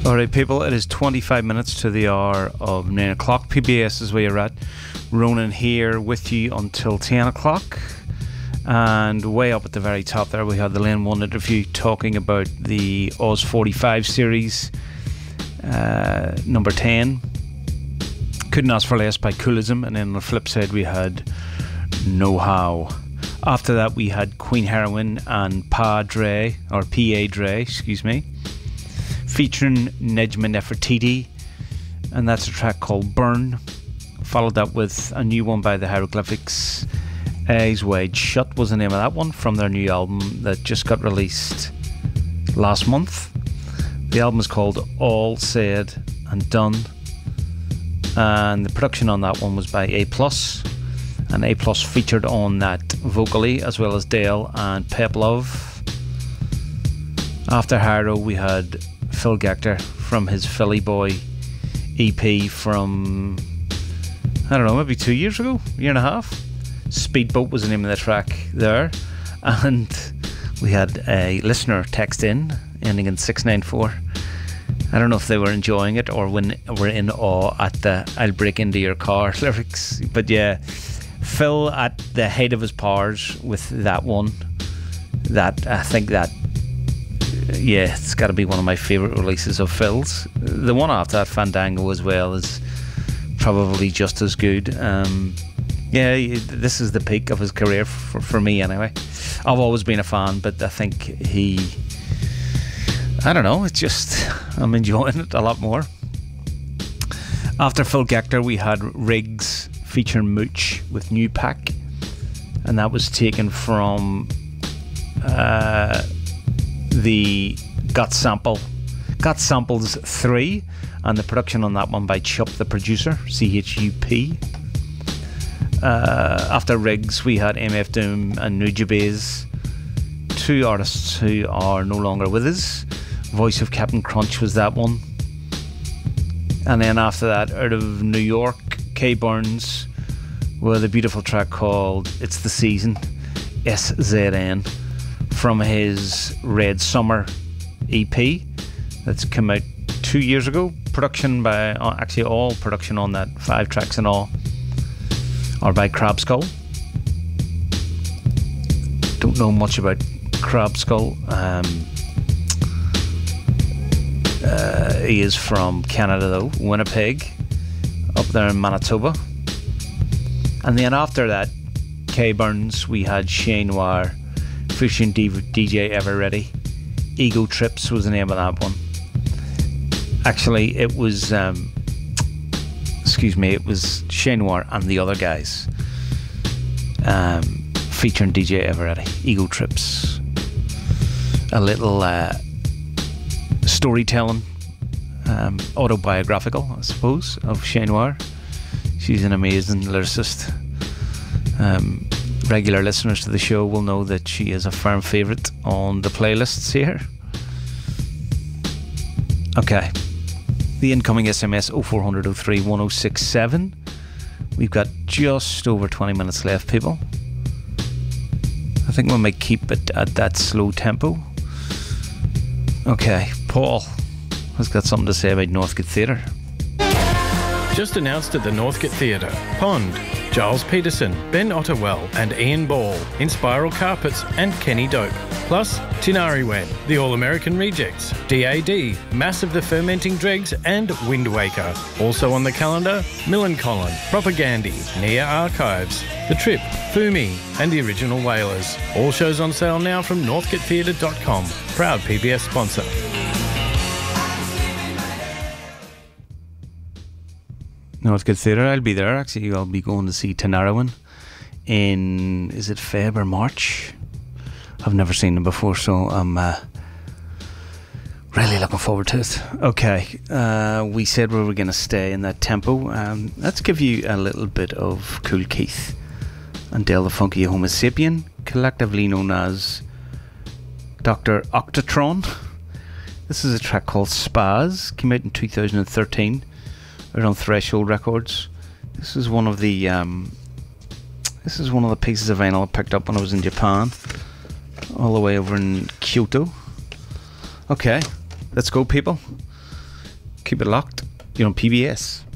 Alright people, it is 25 minutes to the hour of 9 o'clock. PBS is where you're at. Ronan here with you until 10 o'clock. And way up at the very top there we had the Lane 1 interview talking about the Oz 45 series, number 10. Couldn't Ask for Less by Coolism. And then on the flip side we had No How. After that we had Queen Heroine and Pa Dre, or P.A. Dre, excuse me, featuring Nejma Nefertiti, and that's a track called Burn. Followed that with a new one by the Hieroglyphics. Eyes Wide Shut was the name of that one, from their new album that just got released last month. The album is called All Said and Done, and the production on that one was by A+, and A+ featured on that vocally, as well as Dale and Pep Love. After Harrow we had Phil Gector from his Philly Boy EP from, I don't know, maybe 2 years ago, year and a half. Speedboat was the name of the track there. And we had a listener text in, ending in 694. I don't know if they were enjoying it or when we're in awe at the I'll Break Into Your Car lyrics. But yeah, Phil at the height of his powers with that one. That, I think that, yeah, it's got to be one of my favourite releases of Phil's. The one after that, Fandango, as well, is probably just as good. Yeah, this is the peak of his career for me anyway. I've always been a fan, but I think I don't know, it's just, I'm enjoying it a lot more. After Phil Gector we had Riggs featuring Mooch with New Pack, and that was taken from the Got Samples 3, and the production on that one by Chup the producer, CHUP. After Riggs we had MF Doom and Nujabes, two artists who are no longer with us. Voice of Captain Crunch was that one. And then after that, out of New York, K Burns with a beautiful track called It's the Season, SZN, from his Red Summer EP that's come out 2 years ago. Production by, actually all production on that, 5 tracks in all, are by Crab Skull. Don't know much about Crab Skull. He is from Canada though, Winnipeg, up there in Manitoba. And then after that, K Burns, we had Shane Noir featuring DJ Everready. Ego Trips was the name of that one. Actually, it was it was Shane Noir and the other guys, featuring DJ Everready. Ego Trips, a little storytelling, autobiographical, I suppose, of Shane Noir. She's an amazing lyricist. Regular listeners to the show will know that she is a firm favourite on the playlists here. Okay, the incoming SMS 0400 03 1067. We've got just over 20 minutes left, people. I think we might keep it at that slow tempo. Okay, Paul has got something to say about Northcote Theatre. Just announced at the Northcote Theatre, Pond, Giles Peterson, Ben Ottewell and Ian Ball, in Spiral Carpets and Kenny Dope. Plus, Tinari Wen, The All-American Rejects, DAD, Massive the Fermenting Dregs and Wind Waker. Also on the calendar, Millencolin, Propagandy, Nia Archives, The Trip, Fumi and The Original Whalers. All shows on sale now from northcotetheatre.com. Proud PBS sponsor. Northcote Theatre, I'll be there. Actually, I'll be going to see Tinariwen in, is it Feb or March? I've never seen them before, so I'm really looking forward to it. Okay, we said we were going to stay in that tempo. Let's give you a little bit of Kool Keith and Dale the Funky Homo Sapien, collectively known as Dr. Octatron. This is a track called Spaz, came out in 2013. Out on Threshold Records. This is one of the pieces of vinyl I picked up when I was in Japan, all the way over in Kyoto. Okay, let's go, people. Keep it locked. You're on PBS.